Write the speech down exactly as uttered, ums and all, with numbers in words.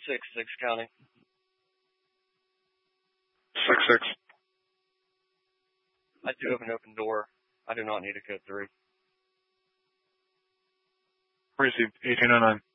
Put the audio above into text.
six six county. six six. I do have an open door. I do not need a code three. Received. eighteen oh nine.